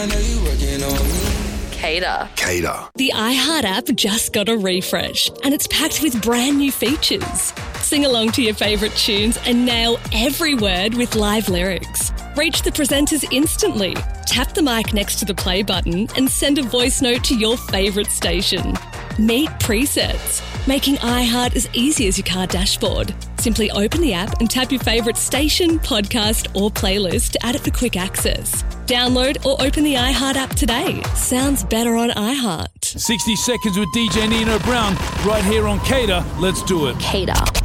Cater. The iHeart app just got a refresh and it's packed with brand new features. Sing along to your favourite tunes and nail every word with live lyrics. Reach the presenters instantly. Tap the mic next to the play button and send a voice note to your favourite station. Meet presets, making iHeart as easy as your car dashboard. Simply open the app and tap your favourite station, podcast or playlist to add it for quick access. Download or open the iHeart app today. Sounds better on iHeart. 60 seconds with DJ Nino Brown right here on Cater. Let's do it. Cater.